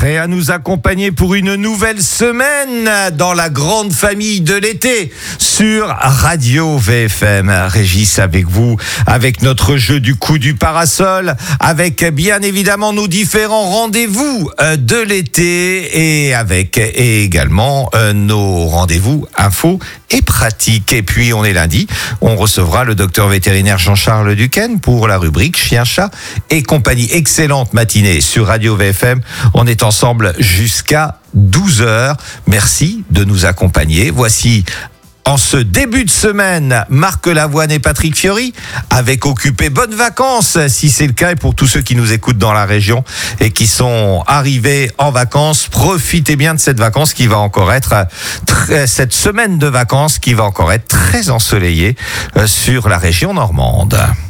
et à nous accompagner pour une nouvelle semaine dans la grande famille de l'été sur Radio VFM. Régis avec vous, avec notre jeu du coup du parasol, avec bien évidemment nos différents rendez-vous de l'été et avec également nos rendez-vous infos et pratiques. Et puis on est lundi, on recevra le docteur vétérinaire Jean-Charles Duquesne pour la rubrique Chien, Chat et compagnie. Excellente matinée sur Radio VFM. On est ensemble jusqu'à 12h. Merci de nous accompagner. Voici en ce début de semaine, Marc Lavoine et Patrick Fiori avec Occupé. Bonnes vacances, si c'est le cas, et pour tous ceux qui nous écoutent dans la région et qui sont arrivés en vacances, profitez bien de cette vacance qui va encore être cette semaine de vacances qui va encore être très ensoleillée sur la région normande.